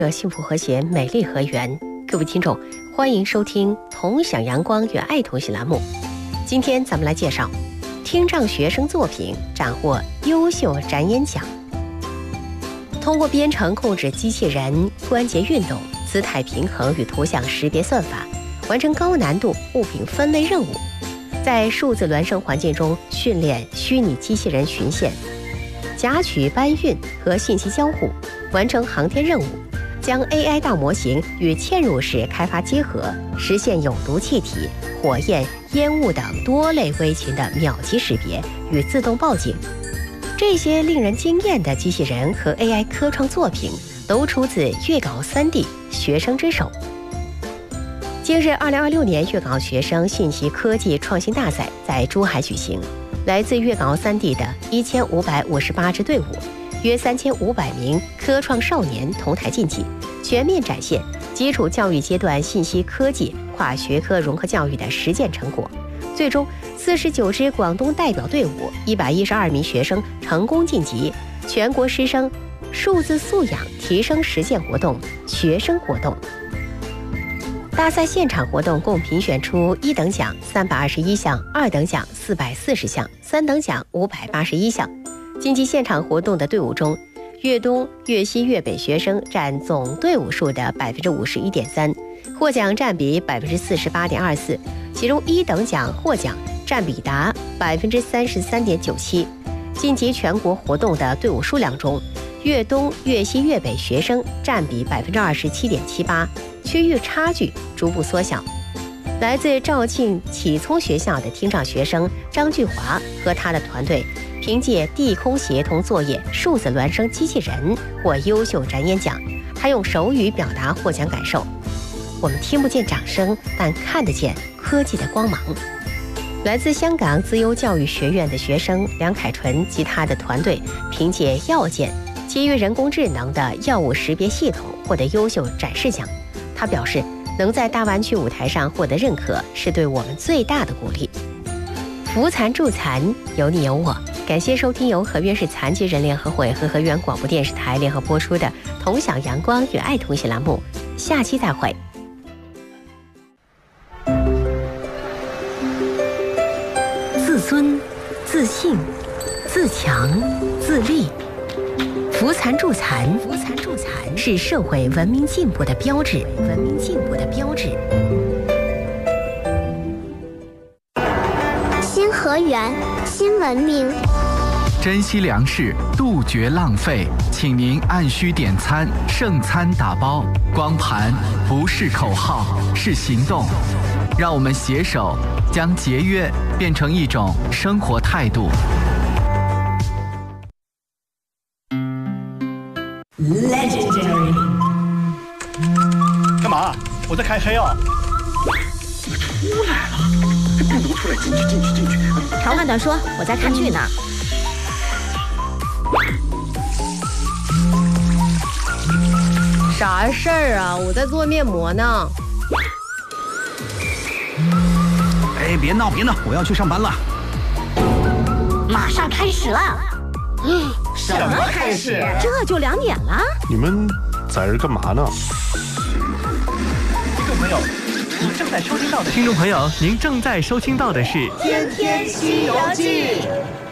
幸福和谐、美丽和圆。各位听众，欢迎收听同享阳光与爱同行栏目。今天咱们来介绍听障学生作品斩获优秀展演奖。通过编程控制机器人关节运动、姿态平衡与图像识别算法，完成高难度物品分类任务，在数字孪生环境中训练虚拟机器人循线、夹取搬运和信息交互，完成航天任务，将 AI 大模型与嵌入式开发结合，实现有毒气体、火焰、烟雾等多类危情的秒级识别与自动报警。这些令人惊艳的机器人和 AI 科创作品都出自粤港澳3地学生之手。今日2026年粤港澳学生信息科技创新大赛在珠海举行，来自粤港澳3地的1558支队伍，约3500名科创少年同台竞技，全面展现基础教育阶段信息科技跨学科融合教育的实践成果。最终49支广东代表队伍112名学生成功晋级全国师生数字素养提升实践活动学生活动。大赛现场活动共评选出1等奖321项、2等奖440项、3等奖581项。竞技现场活动的队伍中，粤东、粤西、粤北学生占总队伍数的51.3%，获奖占比48.24%，其中1等奖获奖占比达33.97%。晋级全国活动的队伍数量中，粤东、粤西、粤北学生占比27.78%，区域差距逐步缩小。来自肇庆启聪学校的听障学生张巨华和他的团队，凭借地空协同作业数字孪生机器人获优秀展演奖。他用手语表达获奖感受：我们听不见掌声，但看得见科技的光芒。来自香港资优教育学院的学生梁凯纯及他的团队，凭借药检基于人工智能的药物识别系统获得优秀展示奖。他表示，能在大湾区舞台上获得认可，是对我们最大的鼓励。扶残助残，有你有我。感谢收听由河源市残疾人联合会和河源广播电视台联合播出的同享阳光与爱同行栏目，下期再会。自尊、自信、自强、自立，扶残助残，是社会文明进步的标志。 新河源，新文明。 珍惜粮食，杜绝浪费，请您按需点餐，剩餐打包。光盘不是口号，是行动。让我们携手将节约变成一种生活态度。 Legendary。干嘛？我在开黑哦。出来了，不能出来，进去。 长话短说，我在看剧呢。 啥事儿啊？我在做面膜呢。 哎，别闹，我要去上班了。 马上开始了。 什么开始？ 这就2点了。 你们在这干嘛呢？ 听众朋友，您正在收听到的是《 天天西游记》。